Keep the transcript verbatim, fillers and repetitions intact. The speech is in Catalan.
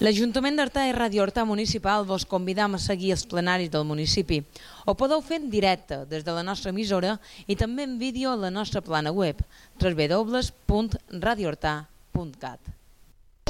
L'Ajuntament d'Artà i Ràdio Artà Municipal vos convidam a seguir els plenaris del municipi. Ho podeu fer en directe des de la nostra emissora i també en vídeo a la nostra plana web w w w punt radio artà punt cat.